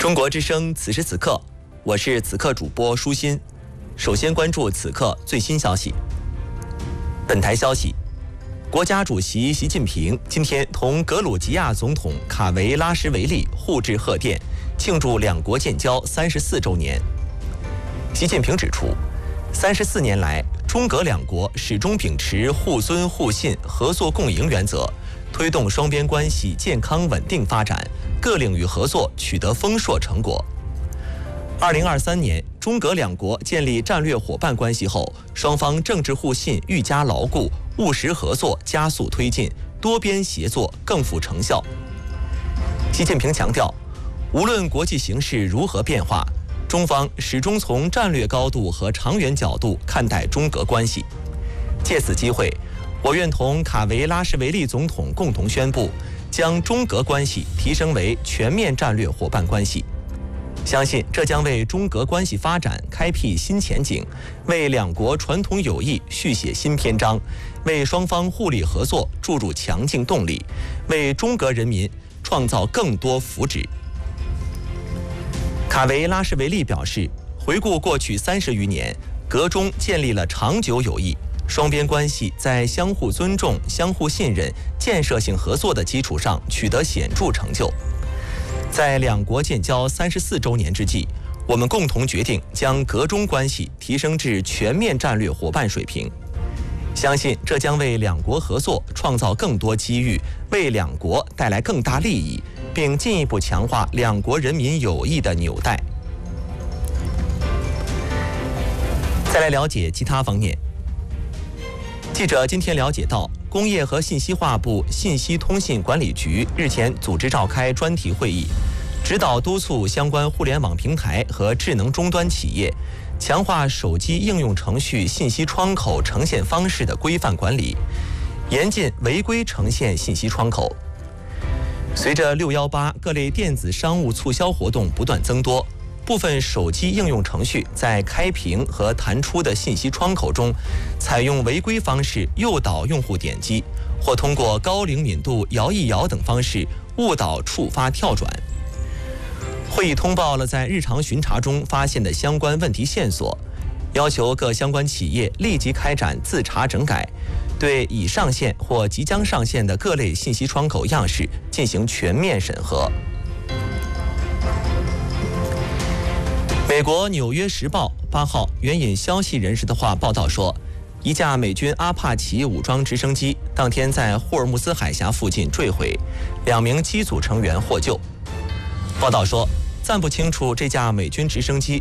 中国之声此时此刻，我是此刻主播舒心。首先关注此刻最新消息。本台消息，国家主席习近平今天同格鲁吉亚总统卡维拉什维利互致贺电，庆祝两国建交34周年。习近平指出，34年来，中格两国始终秉持互尊互信、合作共赢原则，推动双边关系健康稳定发展，各领域合作取得丰硕成果。2023年，中格两国建立战略伙伴关系后，双方政治互信愈加牢固，务实合作加速推进，多边协作更富成效。习近平强调，无论国际形势如何变化，中方始终从战略高度和长远角度看待中格关系。借此机会，我愿同卡维拉什维利总统共同宣布，将中格关系提升为全面战略伙伴关系。相信这将为中格关系发展开辟新前景，为两国传统友谊续写新篇章，为双方互利合作注入强劲动力，为中格人民创造更多福祉。卡维拉什维利表示，回顾过去30余年，格中建立了长久友谊，双边关系在相互尊重、相互信任、建设性合作的基础上取得显著成就。在两国建交34周年之际，我们共同决定将格中关系提升至全面战略伙伴水平。相信这将为两国合作创造更多机遇，为两国带来更大利益，并进一步强化两国人民友谊的纽带。再来了解其他方面。记者今天了解到，工业和信息化部信息通信管理局日前组织召开专题会议，指导督促相关互联网平台和智能终端企业强化手机应用程序信息窗口呈现方式的规范管理，严禁违规呈现信息窗口。随着618各类电子商务促销活动不断增多，部分手机应用程序在开屏和弹出的信息窗口中，采用违规方式诱导用户点击，或通过高灵敏度摇一摇等方式误导触发跳转。会议通报了在日常巡查中发现的相关问题线索，要求各相关企业立即开展自查整改，对已上线或即将上线的各类信息窗口样式进行全面审核。美国《纽约时报》8号援引消息人士的话报道说，一架美军阿帕奇武装直升机当天在霍尔木兹海峡附近坠毁，2名机组成员获救。报道说，暂不清楚这架美军直升机